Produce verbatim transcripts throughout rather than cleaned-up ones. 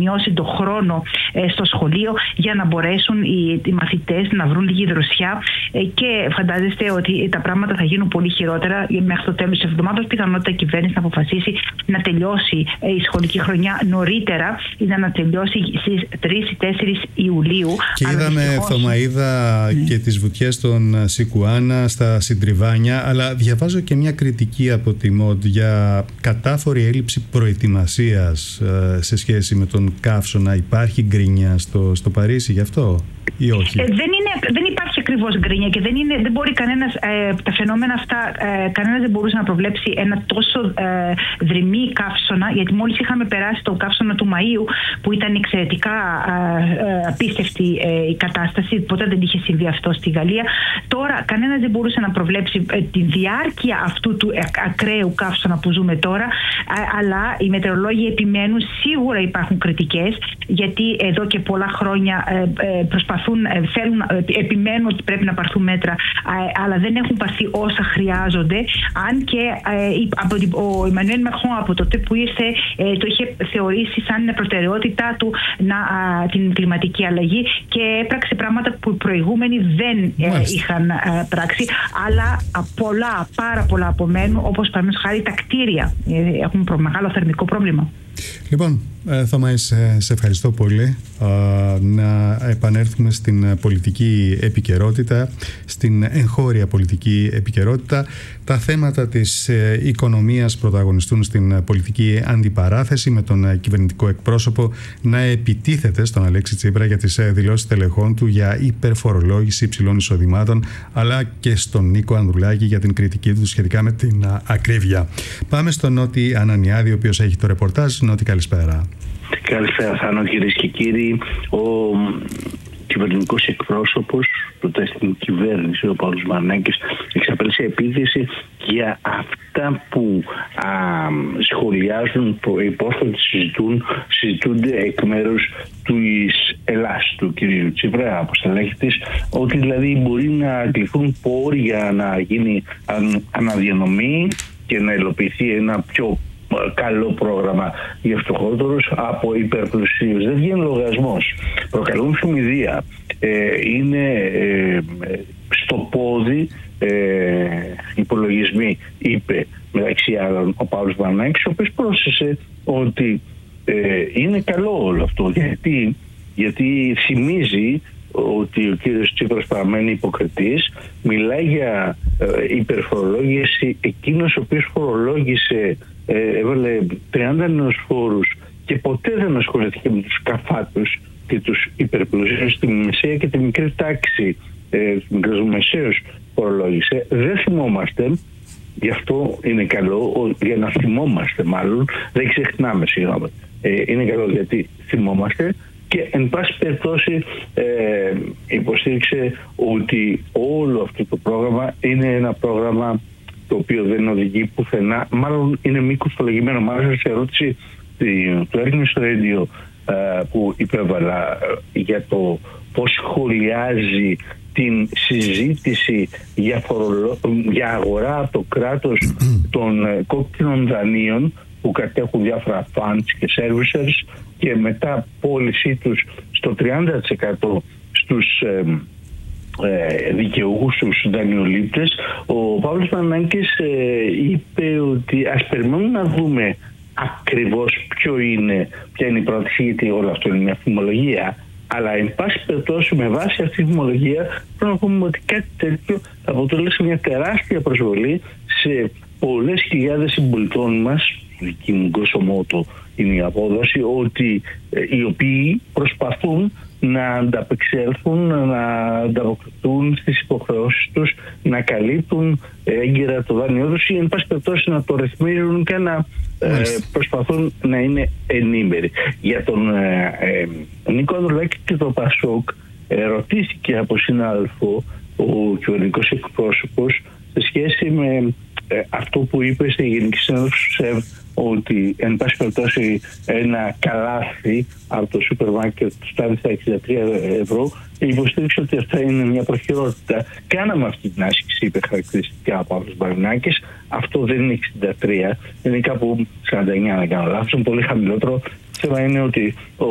μειώσει το χρόνο ε, στο σχολείο για να μπορέσουν οι, οι μαθητές να βρουν λίγη δροσιά ε, και φαντάζεστε ότι τα πράγματα θα γίνουν πολύ χειρότερα μέχρι το τέλος της εβδομάδας. Πιθανότητα η κυβέρνηση να αποφασίσει να τελειώσει ε, η σχολική χρονιά νωρίτερα ή να τελειώσει στις τρεις ή τέσσερις Ιουλίου. Και είδαμε, δυστυχώς... Θωμαΐδα, ναι. και τις βουτιές των Σικουάνα στα Συντριβάνια, αλλά διαβάζω και μια κριτική από τη ΜΟΔ για κατάφορη έλλειψη προετοιμασίας ε, σε σχέση με τον καύσωνα. Υπάρχει γκρίνια στο, στο Παρίσι γι' αυτό ή όχι? Ε, δεν, είναι, δεν υπάρχει ακριβώς γκρίνια και δεν, είναι, δεν μπορεί κανένας, ε, τα φαινόμενα αυτά, ε, κανένας δεν μπορούσε να προβλέψει ένα τόσο ε, δρυμή καύσωνα, γιατί μόλις είχαμε περάσει το καύσωνα του Μαΐου που ήταν εξαιρετικά ε, ε, απίστευτη ε, η κατάσταση, ποτέ δεν είχε συμβεί αυτό στη Γαλλία. Τώρα κανένας δεν μπορούσε να προβλέψει ε, τη διάρκεια αυτού του ε, ακραίου καύσωνα που ζούμε τώρα, ε, αλλά οι μετεωρολόγοι επιμένουν, σίγουρα υπάρχουν κριτικές, γιατί εδώ και πολλά χρόνια ε, ε, προσπαθούν, ε, θέλουν, ε, επιμένουν ότι πρέπει να πάρθουν μέτρα, ε, αλλά δεν έχουν πάρθει όσα χρειάζονται, αν και ε, από την, ο Εμμανουέλ Μακρόν από τότε που ήρθε ε, το είχε θεωρήσει σαν προτεραιότητά του να, α, την κλιματική αλλαγή και έπραξε πράγματα που οι προηγούμενοι δεν ε, είχαν ε, πράξει, αλλά πολλά, πάρα πολλά απομένουν, όπως παραδείγματος χάρη τα κτίρια ε, έχουν προ, μεγάλο θερμικό πρόβλημα. Λοιπόν, Θωμαή, σε ευχαριστώ πολύ. Να επανέλθουμε στην πολιτική επικαιρότητα, στην εγχώρια πολιτική επικαιρότητα. Τα θέματα της οικονομίας πρωταγωνιστούν στην πολιτική αντιπαράθεση, με τον κυβερνητικό εκπρόσωπο να επιτίθεται στον Αλέξη Τσίπρα για τις δηλώσεις τελεχών του για υπερφορολόγηση υψηλών εισοδημάτων, αλλά και στον Νίκο Ανδρουλάκη για την κριτική του σχετικά με την ακρίβεια. Πάμε στον Νότι Ανανιάδη, ο οποίος έχει το ρεπορτάζ. Νότι, καλησπέρα. Καλησπέρα, Θάνο, κυρίες και κύριοι. Ο κυβερνητικός εκπρόσωπος του στην κυβέρνηση, ο Παύλος Βαρνάκης, εξαπέλυσε επίθεση για αυτά που α, σχολιάζουν, υπόσχονται, συζητούν, συζητούνται εκ μέρους της Ελλάς, του κυρίου Τσίπρα, αποστελέχης, ότι δηλαδή μπορεί να κληθούν πόροι για να γίνει αναδιανομή και να υλοποιηθεί ένα πιο καλό πρόγραμμα για φτωχότερους από υπερπλουσίους. Δεν βγαίνει λογαριασμός. Προκαλούν φημιδία. Ε, είναι ε, στο πόδι ε, υπολογισμοί, είπε μεταξύ άλλων ο Παύλος Βαρνάκης, ο οποίος πρόσθεσε ότι ε, είναι καλό όλο αυτό. Γιατί, γιατί θυμίζει ότι ο κύριος Τσίπρας παραμένει υποκριτής, μιλάει για ε, υπερφορολόγηση. Εκείνος ο οποίος φορολόγησε, ε, έβαλε τριάντα νέους φόρους και ποτέ δεν ασχολήθηκε με τους καφάτους και τους υπερπλουσίους, στη μεσαία και τη μικρή τάξη, ε, τους μικρομεσαίους φορολόγησε. Δεν θυμόμαστε, γι' αυτό είναι καλό, για να θυμόμαστε μάλλον, δεν ξεχνάμε, συγγνώμη. Ε, είναι καλό γιατί θυμόμαστε. Και εν πάση περιπτώσει ε, υποστήριξε ότι όλο αυτό το πρόγραμμα είναι ένα πρόγραμμα το οποίο δεν οδηγεί πουθενά, μάλλον είναι μη κοστολογημένο. Μάλιστα σε ερώτηση του έργου στο Radio ε, που υπέβαλα ε, για το πώς σχολιάζει την συζήτηση για, φορολο... για αγορά από το κράτος των ε, κόκκινων δανείων που κατέχουν διάφορα funds και servicers και μετά πώλησή τους στο τριάντα τοις εκατό στους ε, ε, δικαιούχους, στους δανειολήπτες, ο Παύλος Βαρνάκης ε, είπε ότι ας περιμένουμε να δούμε ακριβώς ποιο είναι, ποια είναι η πρόταση, γιατί όλο αυτό είναι μια φημολογία, αλλά εν πάση περιπτώσει με βάση αυτή τη φημολογία πρέπει να πούμε ότι κάτι τέτοιο θα αποτελέσει μια τεράστια προσβολή σε πολλές χιλιάδες συμπολιτών μας. Η δική μου γκοσομότο είναι η απόδοση ότι ε, οι οποίοι προσπαθούν να ανταπεξέλθουν, να ανταποκριθούν στις υποχρεώσεις τους, να καλύπτουν έγκαιρα το δάνειό τους ή εν πάση περιπτώσει να το ρυθμίζουν και να ε, προσπαθούν να είναι ενήμεροι. Για τον ε, ε, Νίκο Ανδρουλάκη και το Πασόκ ε, ρωτήθηκε από συνάδελφο ο κυβερνητικός εκπρόσωπος σε σχέση με ε, αυτό που είπε στη Γενική Συνέλευση του ΣΕΒ, ότι εν πάση περιπτώσει ένα καλάθι από το σούπερ μάρκετ φτάνει στα εξήντα τρία ευρώ, υποστήριξε ότι αυτά είναι μια προχειρότητα. Κάναμε αυτή την άσκηση, είπε χαρακτηριστικά ο Παύλος Βαρνάκης. Αυτό δεν είναι εξήντα τρία, είναι κάπου σαράντα εννιά, να κάνω λάθος, είναι πολύ χαμηλότερο. θέμα είναι ότι ο,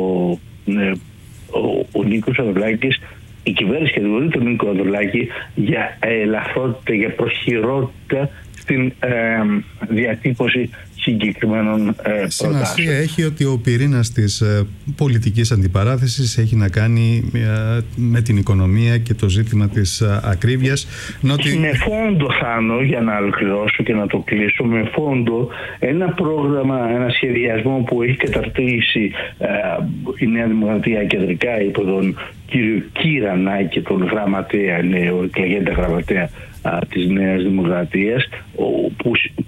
ε, ο, ο Νίκος Ανδρουλάκης, η κυβέρνηση κατηγορεί τον Νίκο Ανδρουλάκη για ελαφρότητα, για προχειρότητα στην ε, διατύπωση συγκεκριμένων ε, προτάσεων. Σημασία έχει ότι ο πυρήνας της ε, πολιτικής αντιπαράθεσης έχει να κάνει ε, με την οικονομία και το ζήτημα της ε, ακρίβειας. Νότι... Με φόντο, Θάνο, για να ολοκληρώσω και να το κλείσω, με φόντο ένα πρόγραμμα, ένα σχεδιασμό που έχει καταρτήσει ε, η Νέα Δημοκρατία κεντρικά υπό τον κύριο Κυρανάκη, τον γραμματέα, είναι ο εκλεγέντα γραμματέα της Νέας Δημοκρατίας, που,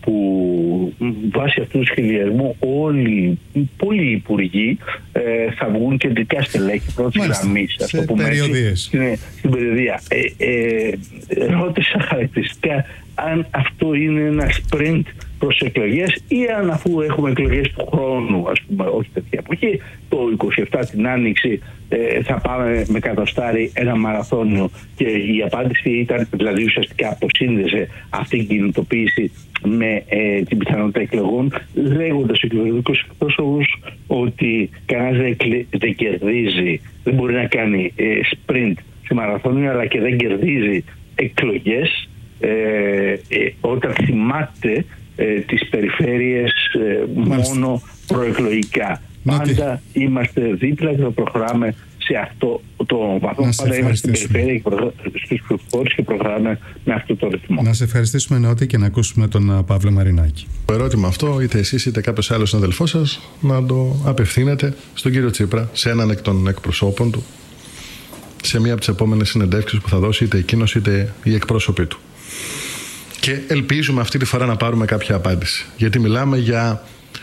που βάσει αυτού του σχεδιασμού όλοι, πολλοί υπουργοί ε, θα βγουν κεντρικά στελέχη πρώτης γραμμής, σε περιοδίες. Στην, στην περιοδία. Ε, ε, ρώτησα χαρακτηριστικά αν αυτό είναι ένα sprint προς εκλογές ή αν, αφού έχουμε εκλογές του χρόνου, ας πούμε, όχι τέτοια εποχή, το είκοσι επτά την Άνοιξη, ε, θα πάμε με κατοστάρι ένα μαραθώνιο. Και η απάντηση ήταν, δηλαδή ουσιαστικά αποσύνδεσε αυτή την κινητοποίηση με ε, την πιθανότητα εκλογών, λέγοντας ο κυβερνητικός εκπρόσωπος ότι κανένας δεν κερδίζει, δεν μπορεί να κάνει ε, sprint σε μαραθώνιο, αλλά και δεν κερδίζει εκλογές ε, ε, όταν θυμάται ε, τις περιφέρειες ε, μόνο προεκλογικά. Πάντα είμαστε δίπλα και θα προχωράμε σε αυτό το βαθμό. Πάντα είμαστε στην περιφέρεια και στους χώρους και προχωράμε με αυτό το ρυθμό. Να σε ευχαριστήσουμε, Νότι, και να ακούσουμε τον Παύλο Μαρινάκη. Το ερώτημα αυτό, είτε εσείς είτε κάποιος άλλος συναδελφός σας, να το απευθύνετε στον κύριο Τσίπρα, σε έναν εκ των εκπροσώπων του, σε μία από τις επόμενες συνεντεύξεις που θα δώσει είτε εκείνος είτε οι εκπρόσωποι του. Και ελπίζουμε αυτή τη φορά να πάρουμε κάποια απάντηση. Γιατί μιλάμε για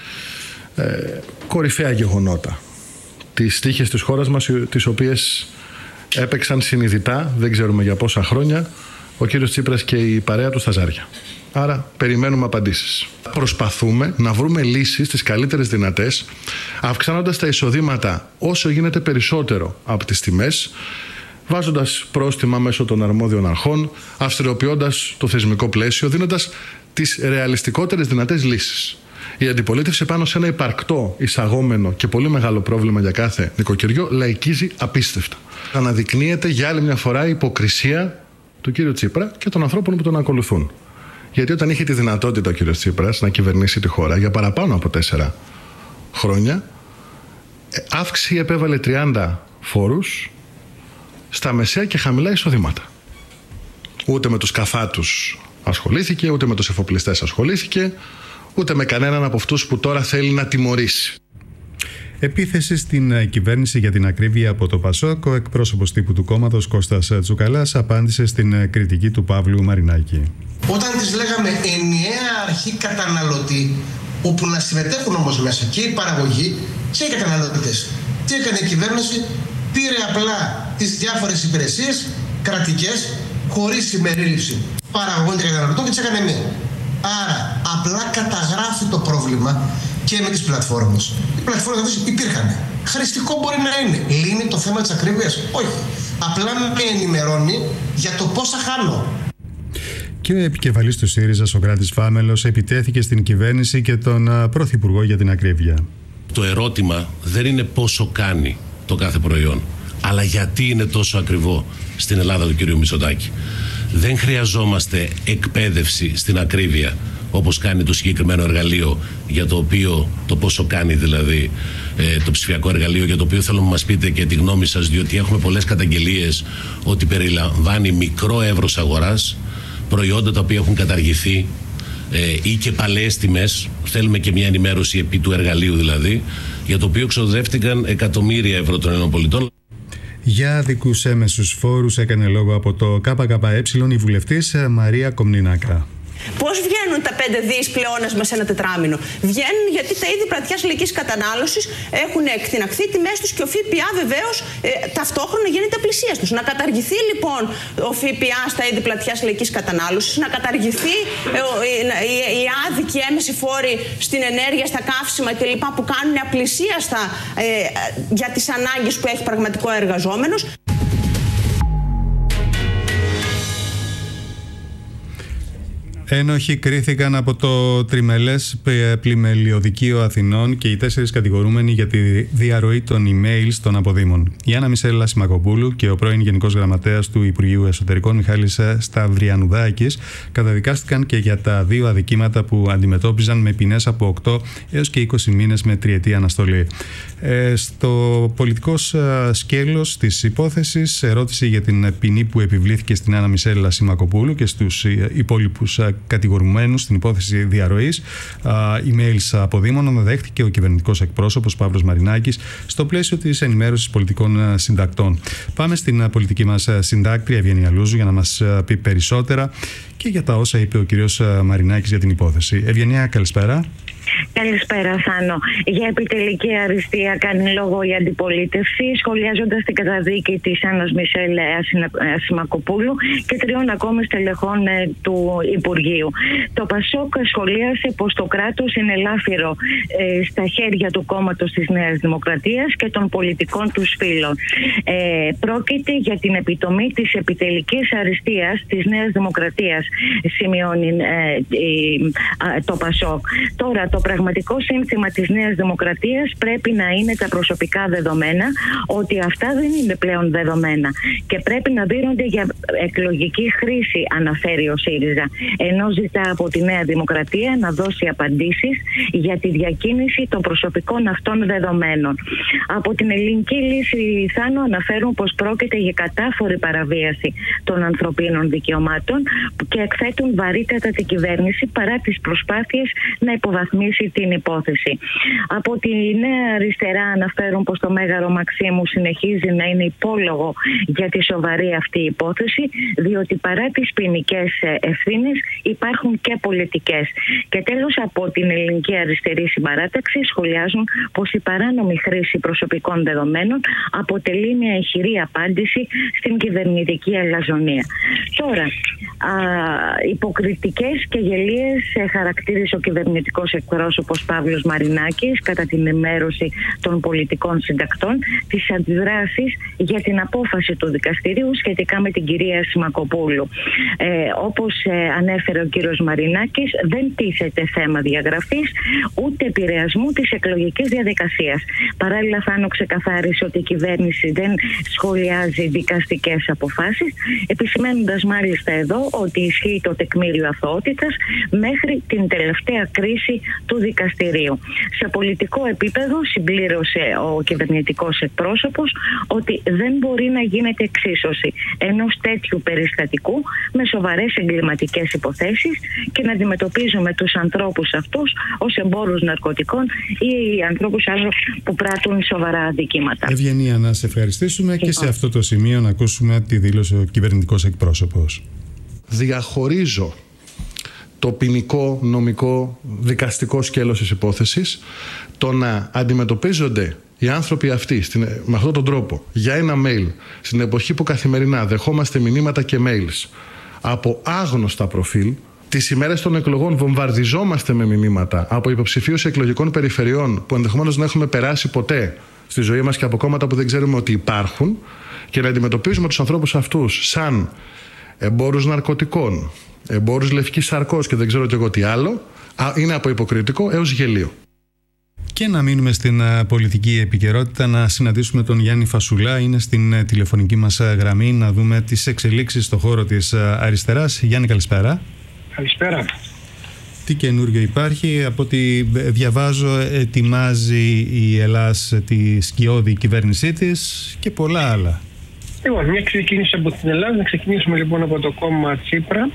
ε, κορυφαία γεγονότα. Τις τύχες της χώρας μας, τις οποίες έπαιξαν συνειδητά, δεν ξέρουμε για πόσα χρόνια, ο κύριος Τσίπρας και η παρέα του στα ζάρια. Άρα περιμένουμε απαντήσεις. Προσπαθούμε να βρούμε λύσεις τις καλύτερες δυνατές, αυξάνοντας τα εισοδήματα όσο γίνεται περισσότερο από τις τιμές, βάζοντας πρόστιμα μέσω των αρμόδιων αρχών, αυστηροποιώντας το θεσμικό πλαίσιο, δίνοντας τις ρεαλιστικότερες δυνατές λύσεις. Η αντιπολίτευση πάνω σε ένα υπαρκτό, εισαγόμενο και πολύ μεγάλο πρόβλημα για κάθε νοικοκυριό λαϊκίζει απίστευτα. Αναδεικνύεται για άλλη μια φορά η υποκρισία του κύριου Τσίπρα και των ανθρώπων που τον ακολουθούν. Γιατί όταν είχε τη δυνατότητα ο κύριος Τσίπρας να κυβερνήσει τη χώρα για παραπάνω από τέσσερα χρόνια, αύξηση επέβαλε τριάντα φόρους στα μεσαία και χαμηλά εισοδήματα. Ούτε με τους καφάτους ασχολήθηκε, ούτε με τους εφοπλιστές ασχολήθηκε, ούτε με κανέναν από αυτούς που τώρα θέλει να τιμωρήσει. Επίθεση στην κυβέρνηση για την ακρίβεια από το ΠΑΣΟΚ. Ο εκπρόσωπος τύπου του κόμματος Κώστας Τσουκαλάς απάντησε στην κριτική του Παύλου Μαρινάκη. Όταν της λέγαμε ενιαία αρχή καταναλωτή, όπου να συμμετέχουν όμως μέσα και οι παραγωγοί και οι καταναλωτές, τι έκανε η κυβέρνηση? Πήρε απλά τις διάφορες υπηρεσίες κρατικές χωρίς συμμερίληψη παραγωγών και καταναλωτών και τις έκανε μία. Άρα απλά καταγράφει το πρόβλημα και με τις πλατφόρμες. Οι πλατφόρμες υπήρχαν. Χρηστικό μπορεί να είναι. Λύνει το θέμα της ακρίβειας? Όχι. Απλά με ενημερώνει για το πόσα χάνω. Και ο επικεφαλής του ΣΥΡΙΖΑ, Σωκράτης Φάμελος, επιτέθηκε στην κυβέρνηση και τον Πρωθυπουργό για την ακρίβεια. Το ερώτημα δεν είναι πόσο κάνει το κάθε προϊόν, αλλά γιατί είναι τόσο ακριβό στην Ελλάδα του κ. Μητσοτάκη. Δεν χρειαζόμαστε εκπαίδευση στην ακρίβεια, όπως κάνει το συγκεκριμένο εργαλείο, για το οποίο το πόσο κάνει δηλαδή ε, το ψηφιακό εργαλείο, για το οποίο θέλω να μας πείτε και τη γνώμη σας, διότι έχουμε πολλές καταγγελίες ότι περιλαμβάνει μικρό εύρος αγοράς, προϊόντα τα οποία έχουν καταργηθεί ε, ή και παλαιές τιμές. Θέλουμε και μια ενημέρωση επί του εργαλείου δηλαδή, για το οποίο ξοδεύτηκαν εκατομμύρια ευρώ των ΗΠΑ. Για δικούς έμεσους φόρους έκανε λόγο από το ΚΚΕ η βουλευτής Μαρία Κομνηνάκα. Πώς βγαίνουν τα πέντε δις πλεόνασμα σε ένα τετράμινο? Βγαίνουν γιατί τα είδη πλατιάς λαϊκής κατανάλωσης έχουν εκτιναχθεί οι τιμές τους και ο ΦΠΑ βεβαίως ε, ταυτόχρονα γίνεται πλησίας τους. Να καταργηθεί λοιπόν ο ΦΠΑ στα είδη πλατιάς λαϊκής κατανάλωσης, να καταργηθεί ε, οι, οι άδικοι έμεση φόροι στην ενέργεια, στα καύσιμα κλπ. Που κάνουν απλησίαστα ε, για τις ανάγκες που έχει πραγματικό εργαζόμενος. Ένοχοι κρίθηκαν από το τριμελές πλημελιωδικείο Αθηνών και οι τέσσερις κατηγορούμενοι για τη διαρροή των emails των αποδήμων. Η Άννα Μισέλα Σιμακοπούλου και ο πρώην Γενικός Γραμματέας του Υπουργείου Εσωτερικών Μιχάλης Σταυριανουδάκης καταδικάστηκαν και για τα δύο αδικήματα που αντιμετώπιζαν με ποινές από οκτώ έως και είκοσι μήνες με τριετή αναστολή. Ε, στο πολιτικό σκέλος της υπόθεσης, ερώτηση για την ποινή που επιβλήθηκε στην Άννα Μισέλα Σιμακοπούλου και στους υπόλοιπους κατηγορουμένους στην υπόθεση διαρροής emails αποδήμων δέχτηκε ο κυβερνητικός εκπρόσωπος Παύλος Μαρινάκης στο πλαίσιο της ενημέρωσης πολιτικών συντακτών. Πάμε στην πολιτική μας συντάκτρια Ευγενία Λούζου για να μας πει περισσότερα και για τα όσα είπε ο κύριος Μαρινάκης για την υπόθεση. Ευγενία, καλησπέρα. Καλησπέρα, Θάνο. Για επιτελική αριστεία κάνει λόγο η αντιπολίτευση, σχολιάζοντας την καταδίκη της Άννας Μισέλ Σιμακοπούλου και τριών ακόμη στελεχών του Υπουργείου. Το Πασόκ σχολίασε πως το κράτος είναι ελάφυρο ε, στα χέρια του κόμματος της Νέας Δημοκρατίας και των πολιτικών του φίλων. Ε, πρόκειται για την επιτομή της επιτελικής αριστείας της Νέας Δημοκρατίας, σημειώνει ε, ε, το Πασόκ. Τώρα, το πραγματικό σύνθημα της Νέας Δημοκρατίας πρέπει να είναι τα προσωπικά δεδομένα, ότι αυτά δεν είναι πλέον δεδομένα και πρέπει να δίνονται για εκλογική χρήση, αναφέρει ο ΣΥΡΙΖΑ, ενώ ζητά από τη Νέα Δημοκρατία να δώσει απαντήσεις για τη διακίνηση των προσωπικών αυτών δεδομένων. Από την ελληνική λύση, Θάνο, αναφέρουν πως πρόκειται για κατάφορη παραβίαση των ανθρωπίνων δικαιωμάτων και εκθέτουν βαρύτατα την κυβέρνηση παρά τις προσπάθειες να υποβαθμίσει την υπόθεση. Από τη Νέα Αριστερά αναφέρουν πως το Μέγαρο Μαξίμου συνεχίζει να είναι υπόλογο για τη σοβαρή αυτή υπόθεση, διότι παρά τις ποινικές ευθύνες υπάρχουν και πολιτικές. Και τέλος, από την Ελληνική Αριστερή Συμπαράταξη σχολιάζουν πως η παράνομη χρήση προσωπικών δεδομένων αποτελεί μια ηχηρή απάντηση στην κυβερνητική αλαζονία. Τώρα, α, υποκριτικές και γελίες χαρακτήρισε ο κυβερνητικός εκπρόσωπος Παύλος Μαρινάκης κατά την ενημέρωση των πολιτικών συντακτών τις αντιδράσεις για την απόφαση του δικαστηρίου σχετικά με την κυρία Σιμακοπούλου. Ε, όπως ε, ανέφερε ο κύριος Μαρινάκης, δεν τίθεται θέμα διαγραφής ούτε επηρεασμού της εκλογικής διαδικασίας. Παράλληλα, Θάνο ξεκαθάρισε ότι η κυβέρνηση δεν σχολιάζει δικαστικές αποφάσεις, επισημαίνοντας μάλιστα εδώ ότι ισχύει το τεκμήριο αθωότητας μέχρι την τελευταία κρίση του δικαστηρίου. Σε πολιτικό επίπεδο συμπλήρωσε ο κυβερνητικός εκπρόσωπος ότι δεν μπορεί να γίνεται εξίσωση ενός τέτοιου περιστατικού με σοβαρές εγκληματικές υποθέσεις και να αντιμετωπίζουμε τους ανθρώπους αυτούς ως εμπόρους ναρκωτικών ή ανθρώπους άλλους που πράττουν σοβαρά αδικήματα. Ευγενία, να σε ευχαριστήσουμε και σε αυτό το σημείο να ακούσουμε τη δήλωση ο κυβερνητικός εκπρόσωπος. Διαχωρίζω το ποινικό, νομικό, δικαστικό σκέλος της υπόθεσης, το να αντιμετωπίζονται οι άνθρωποι αυτοί στην, με αυτόν τον τρόπο για ένα mail στην εποχή που καθημερινά δεχόμαστε μηνύματα και mails από άγνωστα προφίλ. Τις ημέρες των εκλογών βομβαρδιζόμαστε με μηνύματα από υποψηφίους εκλογικών περιφερειών που ενδεχομένως δεν έχουμε περάσει ποτέ στη ζωή μας και από κόμματα που δεν ξέρουμε ότι υπάρχουν, και να αντιμετωπίζουμε τους ανθρώπους αυτούς σαν εμπόρους ναρκωτικών, εμπόρους λευκής σαρκός και δεν ξέρω και εγώ τι άλλο, είναι από υποκριτικό έως γελίο. Και να μείνουμε στην πολιτική επικαιρότητα, να συναντήσουμε τον Γιάννη Φασουλά. Είναι στην τηλεφωνική μας γραμμή να δούμε τις εξελίξεις στον χώρο της αριστεράς. Γιάννη, καλησπέρα. Καλησπέρα. Τι καινούριο υπάρχει? Από ό,τι διαβάζω, ετοιμάζει η Ελλάς τη σκιώδη κυβέρνησή της και πολλά άλλα. Λοιπόν, μια ξεκίνηση από την Ελλάδα. Να ξεκινήσουμε λοιπόν από το κόμμα Τσίπρα.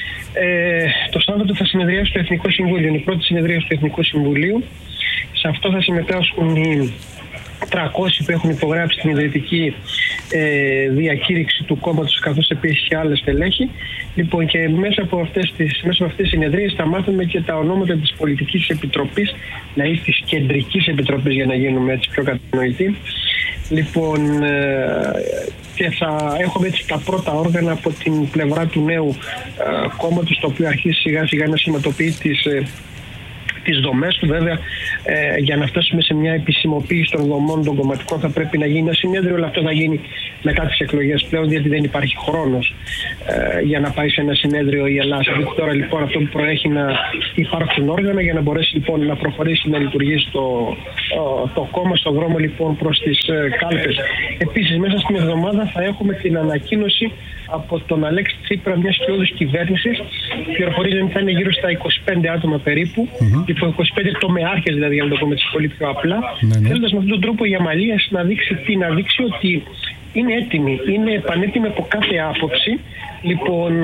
Ε, το Σάββατο θα συνεδριάσει το Εθνικό Συμβούλιο. Είναι η πρώτη συνεδρίαση του Εθνικού Συμβουλίου. Σε αυτό θα συμμετάσχουν οι τριακόσιοι που έχουν υπογράψει την ιδρυτική ε, διακήρυξη του κόμματος, καθώς επίσης και άλλες στελέχη. Λοιπόν, και μέσα από αυτές τις, μέσα από αυτές τις συνεδρίες θα μάθουμε και τα ονόματα της Πολιτικής Επιτροπής, δηλαδή της Κεντρικής Επιτροπής, για να γίνουμε έτσι πιο κατανοητοί. Λοιπόν, ε, και θα έχουμε έτσι τα πρώτα όργανα από την πλευρά του νέου ε, κόμματος, το οποίο αρχίζει σιγά σιγά να σηματοποιεί τις, ε, τις δομές του. Βέβαια, ε, για να φτάσουμε σε μια επισημοποίηση των δομών των κομματικών θα πρέπει να γίνει ένα συνέδριο, αλλά αυτό θα γίνει μετά τις εκλογές πλέον, γιατί δεν υπάρχει χρόνος ε, για να πάει σε ένα συνέδριο η Ελλάδα. Τώρα λοιπόν αυτό που προέχει να υπάρξουν όργανα για να μπορέσει λοιπόν να προχωρήσει να λειτουργήσει το, το κόμμα στον δρόμο λοιπόν προς τις ε, κάλπες. Επίσης, μέσα στην εβδομάδα θα έχουμε την ανακοίνωση από τον Αλέξη Τσίπρα μια σκιώδους κυβέρνησης. Πληροφορίζεται ότι θα είναι γύρω στα είκοσι πέντε άτομα περίπου, mm-hmm. λοιπόν είκοσι πέντε τομεάρχες δηλαδή, για να το πούμε πολύ πιο απλά. Mm-hmm. Θέλοντας με αυτόν τον τρόπο η Αμαλίας να δείξει τι, να δείξει ότι είναι έτοιμη, είναι πανέτοιμη από κάθε άποψη. Λοιπόν,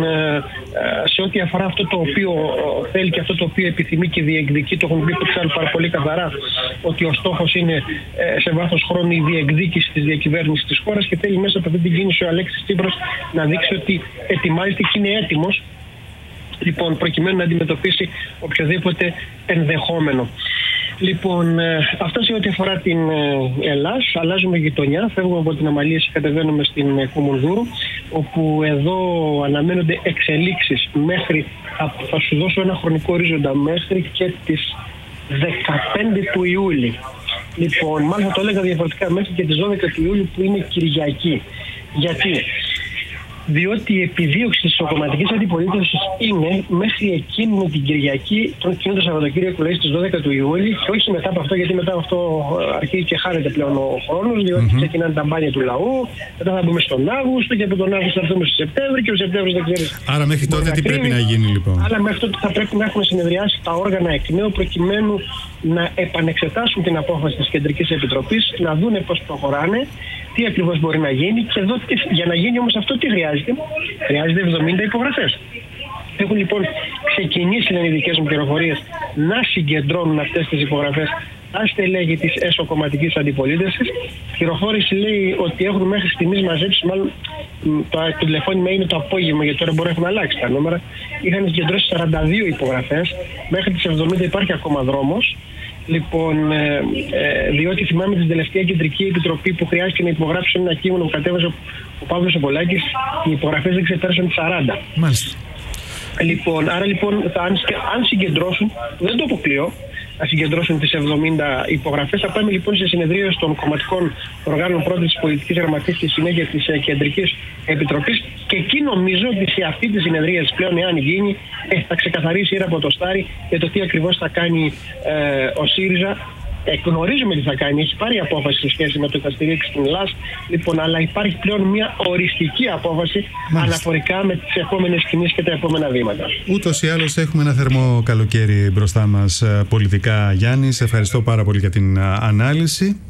σε ό,τι αφορά αυτό το οποίο θέλει και αυτό το οποίο επιθυμεί και διεκδικεί, το έχουν πει πάρα πολύ καθαρά ότι ο στόχος είναι σε βάθος χρόνου η διεκδίκηση της διακυβέρνησης της χώρας και θέλει μέσα από αυτή την κίνηση ο Αλέξης Τσίπρας να δείξει ότι ετοιμάζεται και είναι έτοιμος, λοιπόν, προκειμένου να αντιμετωπίσει οποιοδήποτε ενδεχόμενο. Λοιπόν, αυτά σε ό,τι αφορά την Ελλάδα. Αλλάζουμε γειτονιά, φεύγουμε από την Αμαλία και κατεβαίνουμε στην Κουμουνδούρου, όπου εδώ αναμένονται εξελίξεις μέχρι, θα σου δώσω ένα χρονικό ορίζοντα, μέχρι και τις δεκαπέντε του Ιούλη. Λοιπόν, μάλιστα το έλεγα διαφορετικά, μέχρι και τις δώδεκα του Ιούλη που είναι Κυριακή. Γιατί? Διότι η επιδίωξη της ισοκομματικής αντιπολίτευσης είναι μέχρι εκείνη την Κυριακή, τον εκείνο το Σαββατοκύριακο που λέει στις δώδεκα του Ιούλη, και όχι μετά από αυτό, γιατί μετά από αυτό αρχίζει και χάνεται πλέον ο χρόνος, διότι mm-hmm. ξεκινάνε τα μπάνια του λαού, μετά θα μπούμε στον Αύγουστο και από τον Αύγουστο θα έρθουμε στο Σεπτέμβριο και ο Σεπτέμβριος δεν ξέρει. Άρα μέχρι τότε τι πρέπει να γίνει λοιπόν? Άρα μέχρι τότε θα πρέπει να έχουν συνεδριάσει τα όργανα εκ νέου προκειμένου να επανεξετάσουν την απόφαση της Κεντρικής Επιτροπής, να δούνε πώς προχωράνε, τι ακριβώς μπορεί να γίνει και εδώ, για να γίνει όμως αυτό τι χρειάζεται? Χρειάζεται εβδομήντα υπογραφές. Έχουν λοιπόν ξεκινήσει, λένε οι δικές μου πληροφορίες, να συγκεντρώνουν αυτές τις υπογραφές τα στελέχη της εσωκομματικής αντιπολίτευσης. Η πληροφόρηση λέει ότι έχουν μέχρι στιγμής μαζέψει, μάλλον το, το τηλεφώνημα είναι το απόγευμα, γιατί τώρα μπορεί να έχουν αλλάξει τα νούμερα. Είχαν συγκεντρώσει σαράντα δύο υπογραφές, μέχρι τις εβδομήντα υπάρχει ακόμα δρόμος. Λοιπόν, ε, ε, διότι θυμάμαι την τελευταία Κεντρική Επιτροπή που χρειάστηκε να υπογράψει ένα κείμενο που κατέβασε ο, ο Παύλος Οπολάκης, οι υπογραφές δεν ξεπέρασαν τις σαράντα. Μάλιστα. Λοιπόν, άρα λοιπόν, θα, αν, αν συγκεντρώσουν, δεν το αποκλείω, να συγκεντρώσουν τις εβδομήντα υπογραφές. Θα πάμε λοιπόν σε συνεδρίες των κομματικών οργάνων, πρώτη της πολιτικής γραμματείας και συνέχεια της ε, Κεντρικής Επιτροπής. Και εκεί νομίζω ότι σε αυτή τη συνεδρία πλέον, εάν γίνει, ε, θα ξεκαθαρίσει ήρα από το στάρι για το τι ακριβώς θα κάνει ε, ο ΣΥΡΙΖΑ. Γνωρίζουμε τι θα κάνει, έχει πάρει απόφαση σε σχέση με το ότι θα στηρίξει την Ελλάδα, λοιπόν, αλλά υπάρχει πλέον μια οριστική απόφαση. Μάλιστα. Αναφορικά με τις επόμενες κινήσεις και τα επόμενα βήματα. Ούτως ή άλλως έχουμε ένα θερμό καλοκαίρι μπροστά μας πολιτικά, Γιάννη. Σε ευχαριστώ πάρα πολύ για την ανάλυση.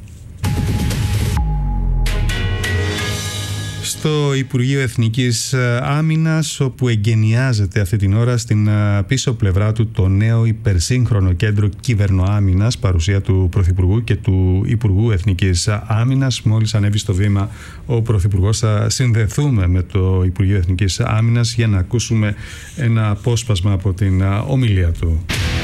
Στο Υπουργείο Εθνικής Άμυνας, όπου εγκαινιάζεται αυτή την ώρα στην πίσω πλευρά του το νέο υπερσύγχρονο κέντρο κυβερνοάμυνας, παρουσία του Πρωθυπουργού και του Υπουργού Εθνικής Άμυνας. Μόλις ανέβει στο βήμα ο Πρωθυπουργός, θα συνδεθούμε με το Υπουργείο Εθνικής Άμυνας για να ακούσουμε ένα απόσπασμα από την ομιλία του.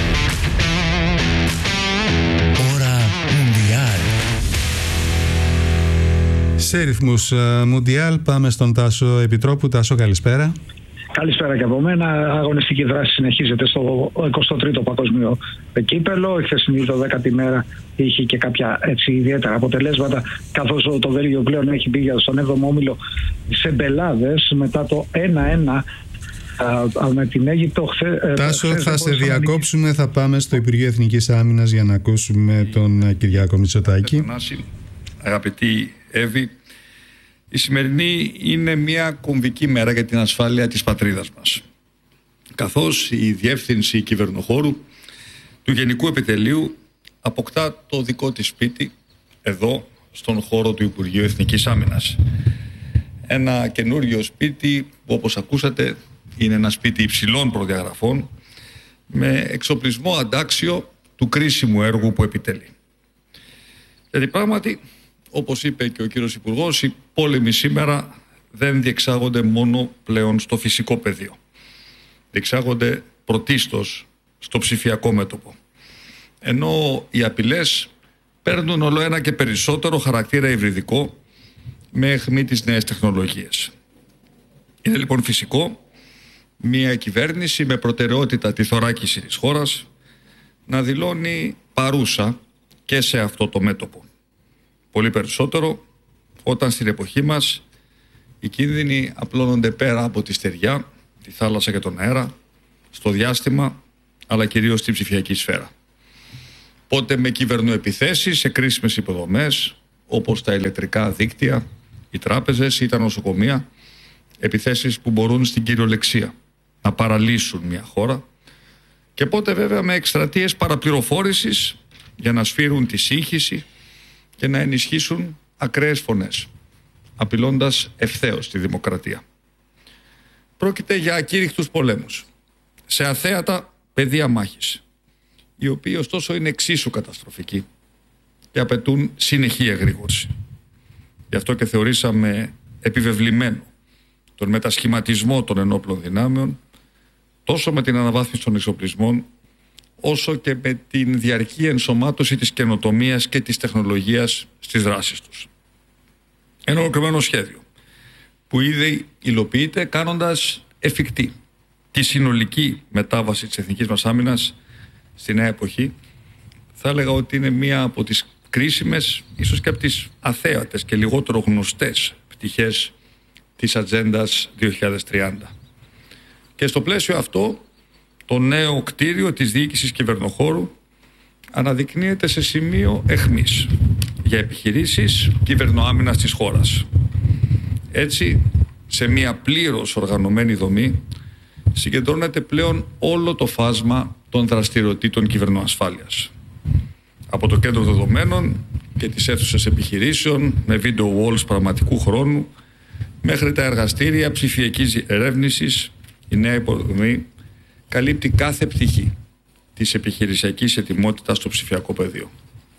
Σε ρυθμούς Μουντιάλ πάμε στον Τάσο Επιτρόπου. Τάσο, καλησπέρα. Καλησπέρα και από μένα. Αγωνιστική δράση συνεχίζεται στο εικοστό τρίτο Παγκόσμιο Κύπελλο. Η χθεσινή δωδέκατη μέρα είχε και κάποια έτσι ιδιαίτερα αποτελέσματα, καθώς το Βέλγιο πλέον έχει μπει στον έβδομο όμιλο σε μπελάδες μετά το ένα ένα με την Αίγυπτο. Τάσο, χθε, θα σε διακόψουμε. Θα πάμε στο Υπουργείο Εθνικής Άμυνας για να ακούσουμε τον Κυριάκο Μητσοτάκη. Αγαπητή Εύη, η σημερινή είναι μια κομβική μέρα για την ασφάλεια της πατρίδας μας, καθώς η Διεύθυνση Κυβερνοχώρου του Γενικού Επιτελείου αποκτά το δικό της σπίτι εδώ στον χώρο του Υπουργείου Εθνικής Άμυνας. Ένα καινούριο σπίτι που, όπως ακούσατε, είναι ένα σπίτι υψηλών προδιαγραφών με εξοπλισμό αντάξιο του κρίσιμου έργου που επιτελεί. Γιατί πράγματι, όπως είπε και ο κύριος Υπουργός, οι πόλεμοι σήμερα δεν διεξάγονται μόνο πλέον στο φυσικό πεδίο. Διεξάγονται πρωτίστως στο ψηφιακό μέτωπο. Ενώ οι απειλές παίρνουν όλο ένα και περισσότερο χαρακτήρα υβριδικό με αιχμή τις νέες τεχνολογίες. Είναι λοιπόν φυσικό μια κυβέρνηση με προτεραιότητα τη θωράκιση της χώρας να δηλώνει παρούσα και σε αυτό το μέτωπο. Πολύ περισσότερο όταν στην εποχή μας οι κίνδυνοι απλώνονται πέρα από τη στεριά, τη θάλασσα και τον αέρα, στο διάστημα, αλλά κυρίως στην ψηφιακή σφαίρα. Πότε με κυβερνοεπιθέσεις σε κρίσιμες υποδομές, όπως τα ηλεκτρικά δίκτυα, οι τράπεζες ή τα νοσοκομεία, επιθέσεις που μπορούν στην κυριολεξία να παραλύσουν μια χώρα, και πότε βέβαια με εκστρατείες παραπληροφόρησης για να σφύρουν τη σύγχυση και να ενισχύσουν ακραίες φωνές, απειλώντας ευθέως τη δημοκρατία. Πρόκειται για ακήρυχτους πολέμους, σε αθέατα πεδία μάχης, οι οποίοι ωστόσο είναι εξίσου καταστροφικοί και απαιτούν συνεχή εγρήγορση. Γι' αυτό και θεωρήσαμε επιβεβλημένο τον μετασχηματισμό των ενόπλων δυνάμεων, τόσο με την αναβάθμιση των εξοπλισμών, όσο και με την διαρκή ενσωμάτωση της καινοτομίας και της τεχνολογίας στις δράσεις τους. Ένα ολοκληρωμένο σχέδιο που ήδη υλοποιείται, κάνοντας εφικτή τη συνολική μετάβαση της εθνικής μας άμυνας στη νέα εποχή. Θα έλεγα ότι είναι μία από τις κρίσιμες, ίσως και από τις αθέατες και λιγότερο γνωστές πτυχές της Ατζέντας δύο χιλιάδες τριάντα. Και στο πλαίσιο αυτό, το νέο κτίριο της διοίκησης κυβερνοχώρου αναδεικνύεται σε σημείο αιχμής για επιχειρήσεις κυβερνοάμυνας της χώρας. Έτσι, σε μια πλήρως οργανωμένη δομή συγκεντρώνεται πλέον όλο το φάσμα των δραστηριοτήτων κυβερνοασφάλειας. Από το κέντρο δεδομένων και τις αίθουσες επιχειρήσεων με video walls πραγματικού χρόνου, μέχρι τα εργαστήρια ψηφιακής ερεύνησης, η νέα υποδομή καλύπτει κάθε πτυχή της επιχειρησιακής ετοιμότητας στο ψηφιακό πεδίο.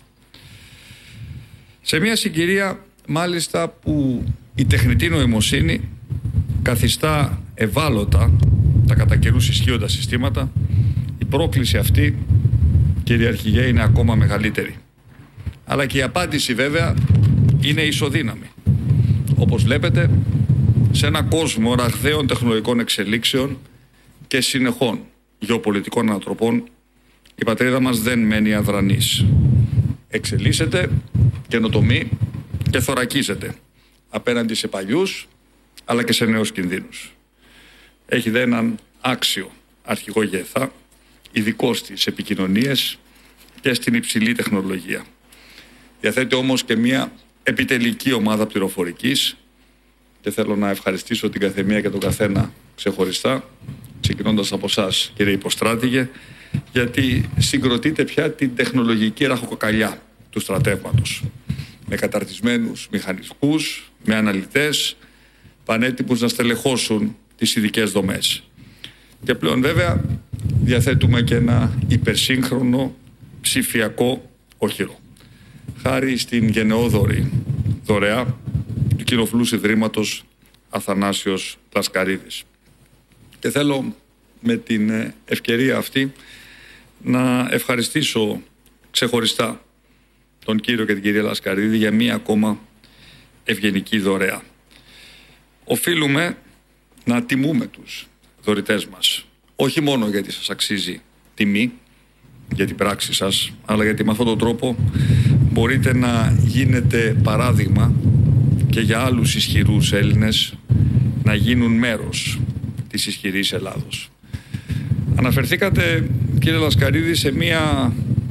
Σε μια συγκυρία μάλιστα που η τεχνητή νοημοσύνη καθιστά ευάλωτα τα κατά καιρούς ισχύοντα συστήματα, η πρόκληση αυτή, κύριε Αρχηγέ, είναι ακόμα μεγαλύτερη. Αλλά και η απάντηση βέβαια είναι ισοδύναμη. Όπως βλέπετε, σε ένα κόσμο ραγδαίων τεχνολογικών εξελίξεων και συνεχών γεωπολιτικών ανατροπών, η πατρίδα μας δεν μένει αδρανής. Εξελίσσεται, καινοτομεί και θωρακίζεται απέναντι σε παλιούς αλλά και σε νέους κινδύνους. Έχει δε έναν άξιο αρχηγό ΓΕΘΑ, ειδικό στις επικοινωνίες και στην υψηλή τεχνολογία. Διαθέτει όμως και μια επιτελική ομάδα πληροφορικής και θέλω να ευχαριστήσω την καθεμία και τον καθένα ξεχωριστά, ξεκινώντας από εσάς, κύριε Υποστράτηγε, γιατί συγκροτείτε πια την τεχνολογική ραχοκοκαλιά του στρατεύματος, με καταρτισμένους μηχανικούς, με αναλυτές, πανέτοιμους να στελεχώσουν τις ειδικές δομές. Και πλέον βέβαια διαθέτουμε και ένα υπερσύγχρονο ψηφιακό όχυρο, χάρη στην γενναιόδορη δωρεά του κοινοφιλούς Ιδρύματος Αθανάσιος Λασκαρίδης. Και θέλω με την ευκαιρία αυτή να ευχαριστήσω ξεχωριστά τον κύριο και την κυρία Λασκαρίδη για μία ακόμα ευγενική δωρεά. Οφείλουμε να τιμούμε τους δωρητές μας, όχι μόνο γιατί σας αξίζει τιμή για την πράξη σας, αλλά γιατί με αυτόν τον τρόπο μπορείτε να γίνετε παράδειγμα και για άλλους ισχυρούς Έλληνες να γίνουν μέρος της ισχυρής Ελλάδος. Αναφερθήκατε, κύριε Λασκαρίδη, σε μία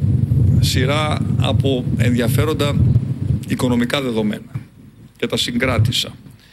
σειρά από ενδιαφέροντα οικονομικά δεδομένα και τα συγκράτησα.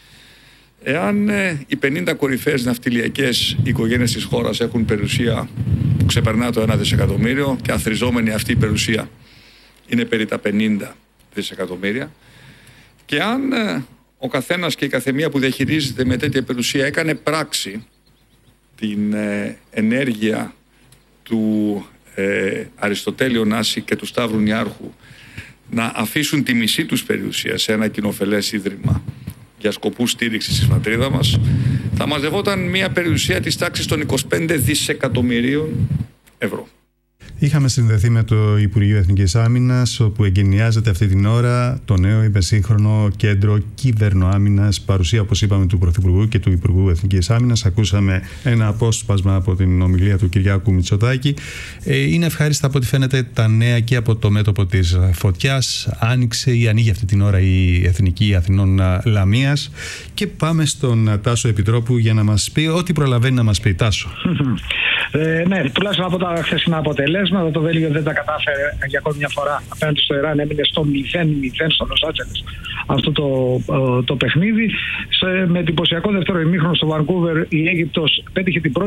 Εάν ε, οι πενήντα κορυφαίες ναυτιλιακές οικογένειες της χώρας έχουν περιουσία που ξεπερνά το ένα δισεκατομμύριο και αθροιζόμενη αυτή η περιουσία είναι περί τα πενήντα δισεκατομμύρια, και αν ε, ο καθένας και η καθεμία που διαχειρίζεται με τέτοια περιουσία έκανε πράξη την ε, ενέργεια του ε, Αριστοτέλη Ωνάση και του Σταύρου Νιάρχου να αφήσουν τη μισή τους περιουσία σε ένα κοινοφελές ίδρυμα για σκοπούς στήριξης της πατρίδα μας, θα μαζευόταν μια περιουσία της τάξης των είκοσι πέντε δισεκατομμυρίων ευρώ. Είχαμε συνδεθεί με το Υπουργείο Εθνικής Άμυνας, όπου εγκαινιάζεται αυτή την ώρα το νέο υπερσύγχρονο κέντρο κυβερνοάμυνας, παρουσία, όπως είπαμε, του Πρωθυπουργού και του Υπουργού Εθνικής Άμυνας. Ακούσαμε ένα απόσπασμα από την ομιλία του Κυριάκου Μητσοτάκη. Είναι ευχάριστα από ό,τι φαίνεται τα νέα και από το μέτωπο της φωτιάς. Άνοιξε ή ανοίγει αυτή την ώρα η Εθνική Αθηνών Λαμίας. Και πάμε στον Τάσο Επιτρόπου για να μας πει ό,τι προλαβαίνει να μας πει. Τάσο. Ε, ναι, τουλάχιστον από τα χθεσινά αποτελέσματα, το Βέλγιο δεν τα κατάφερε για ακόμη μια φορά απέναντι στο Ιράν. Έμεινε στο μηδέν μηδέν στο Λος Άντζελες αυτό το, το παιχνίδι. Σε, με εντυπωσιακό δεύτερο ημίχρονο στο Βανκούβερ, η Αίγυπτος πέτυχε την πρώτη